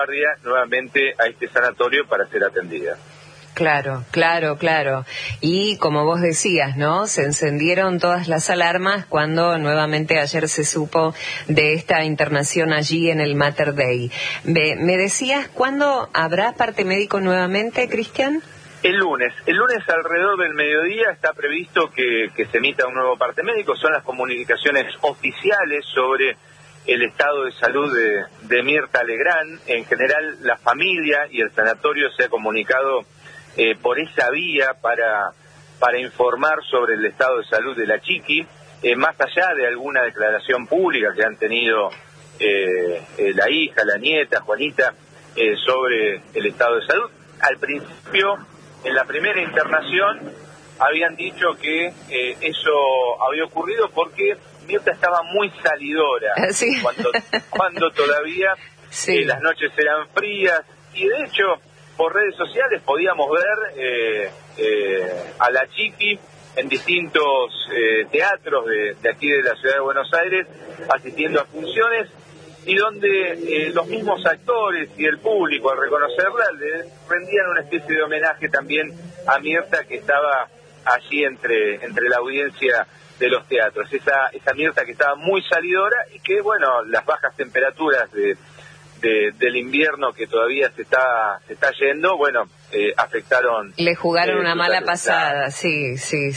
nuevamente a este sanatorio para ser atendida. Claro. Y como vos decías, ¿no? Se encendieron todas las alarmas cuando nuevamente ayer se supo de esta internación allí en el Mater Dei. ¿Me decías cuándo habrá parte médico nuevamente, Cristian? El lunes alrededor del mediodía está previsto que se emita un nuevo parte médico. Son las comunicaciones oficiales sobre el estado de salud de Mirta Legrand. En general, la familia y el sanatorio se ha comunicado por esa vía para informar sobre el estado de salud de la chiqui, más allá de alguna declaración pública que han tenido la hija, la nieta, Juanita, sobre el estado de salud. Al principio, en la primera internación, habían dicho que eso había ocurrido porque Mirta estaba muy salidora, ¿sí? cuando todavía sí. Las noches eran frías, y de hecho por redes sociales podíamos ver a la chiqui en distintos teatros de aquí de la ciudad de Buenos Aires asistiendo a funciones, y donde los mismos actores y el público, al reconocerla, le rendían una especie de homenaje también a Mirta, que estaba allí entre la audiencia de los teatros. Esa Mirta que estaba muy salidora, y que, bueno, las bajas temperaturas del invierno que todavía se está yendo, bueno, afectaron. Le jugaron una mala pasada, sí.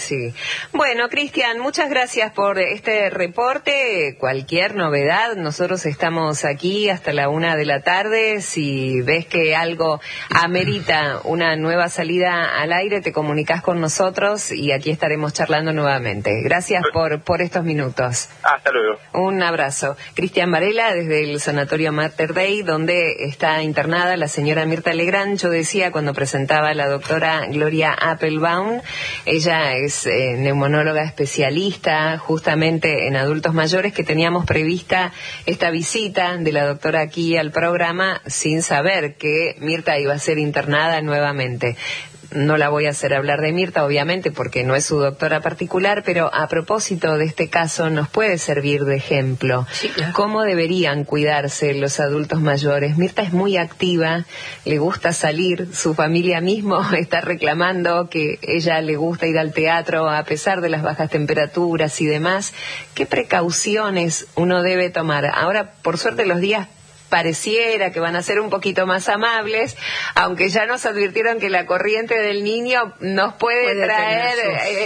Bueno, Cristian, muchas gracias por este reporte. Cualquier novedad, nosotros estamos aquí hasta la 1:00 p.m. Si ves que algo amerita una nueva salida al aire, te comunicas con nosotros y aquí estaremos charlando nuevamente. Gracias por estos minutos. Hasta luego. Un abrazo. Cristian Varela, desde el Sanatorio Mater Dei, donde está internada la señora Mirta Legrand. Yo decía cuando presentaba a la doctora Gloria Appelbaum, ella es neumonóloga especialista justamente en adultos mayores, que teníamos prevista esta visita de la doctora aquí al programa sin saber que Mirta iba a ser internada nuevamente. No la voy a hacer hablar de Mirta, obviamente, porque no es su doctora particular, pero a propósito de este caso nos puede servir de ejemplo. Sí, claro. ¿Cómo deberían cuidarse los adultos mayores? Mirta es muy activa, le gusta salir, su familia mismo está reclamando que ella le gusta ir al teatro a pesar de las bajas temperaturas y demás. ¿Qué precauciones uno debe tomar? Ahora, por suerte, los días pareciera que van a ser un poquito más amables, aunque ya nos advirtieron que la corriente del Niño nos puede traer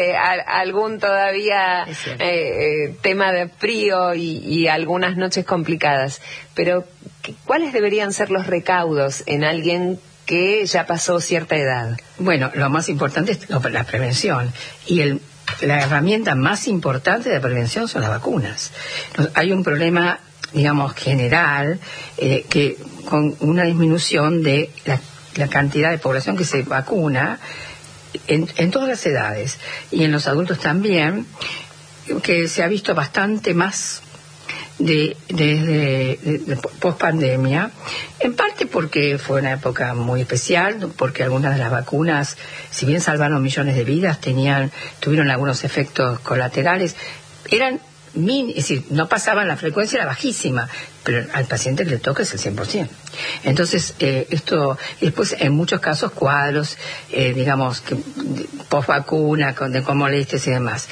algún todavía tema de frío y algunas noches complicadas. Pero, ¿cuáles deberían ser los recaudos en alguien que ya pasó cierta edad? Bueno, lo más importante es la prevención, y la herramienta más importante de prevención son las vacunas. Hay un problema, digamos, general, que con una disminución de la cantidad de población que se vacuna en todas las edades, y en los adultos también, que se ha visto bastante más desde post-pandemia, en parte porque fue una época muy especial, porque algunas de las vacunas, si bien salvaron millones de vidas, tuvieron algunos efectos colaterales, eran es decir, no pasaban, la frecuencia era bajísima, pero al paciente que le toca es el 100%. Entonces, después en muchos casos cuadros, digamos, post vacuna, con molestias y demás.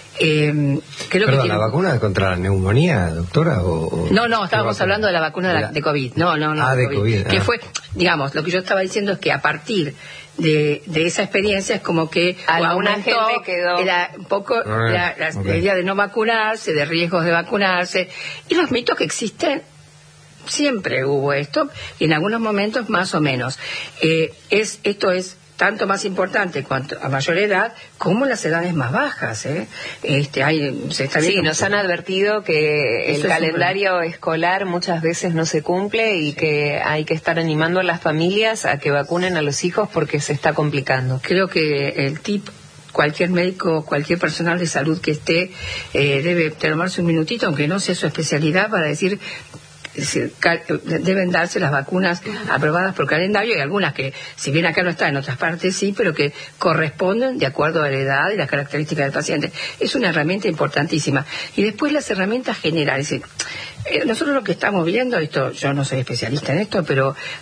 Perdón, ¿la vacuna contra la neumonía, doctora? No, estábamos hablando de la vacuna de COVID. No, de COVID. Que fue, digamos, lo que yo estaba diciendo es que a partir de esa experiencia es como que alguna gente quedó un poco la idea de no vacunarse, de riesgos de vacunarse, y los mitos que existen. Siempre hubo esto, y en algunos momentos más o menos. Esto es tanto más importante cuanto a mayor edad como en las edades más bajas. Se está viendo, nos han advertido que el calendario escolar muchas veces no se cumple y que hay que estar animando a las familias a que vacunen a los hijos porque se está complicando. Creo que el tip, cualquier médico, cualquier personal de salud que esté, debe tomarse un minutito, aunque no sea su especialidad, para decir, deben darse las vacunas aprobadas por calendario, y algunas que, si bien acá no están, en otras partes sí, pero que corresponden de acuerdo a la edad y las características del paciente. Es una herramienta importantísima. Y después las herramientas generales. Nosotros lo que estamos viendo, esto, yo no soy especialista en esto, pero